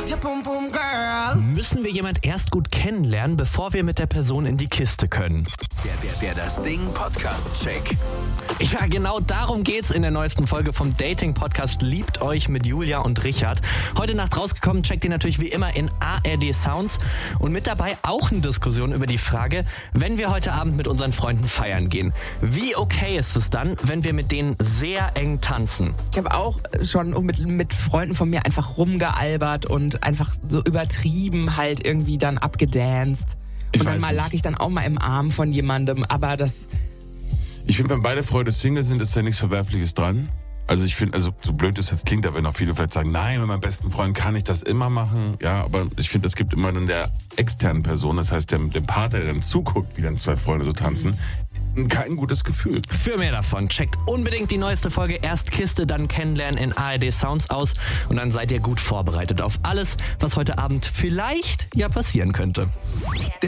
Müssen wir jemand erst gut kennenlernen, bevor wir mit der Person in die Kiste können? Der Das Ding Podcast-Check. Ja, genau darum geht's in der neuesten Folge vom Dating-Podcast Liebt euch mit Julia und Richard. Heute Nacht rausgekommen, checkt ihr natürlich wie immer in ARD Sounds. Und mit dabei auch eine Diskussion über die Frage, wenn wir heute Abend mit unseren Freunden feiern gehen, wie okay ist es dann, wenn wir mit denen sehr eng tanzen? Ich habe auch schon mit Freunden von mir einfach rumgealbert und einfach so übertrieben halt irgendwie dann abgedanced. Und dann lag ich dann auch mal im Arm von jemandem, aber Ich finde, wenn beide Freunde Single sind, ist da nichts Verwerfliches dran. Also ich finde, so blöd es jetzt klingt, da werden auch viele vielleicht sagen, nein, mit meinem besten Freund kann ich das immer machen. Ja, aber ich finde, es gibt immer dann der externen Person, das heißt dem Partner, der dann zuguckt, wie dann zwei Freunde so tanzen, kein gutes Gefühl. Für mehr davon checkt unbedingt die neueste Folge Erst Kiste, dann Kennenlernen in ARD Sounds aus und dann seid ihr gut vorbereitet auf alles, was heute Abend vielleicht ja passieren könnte.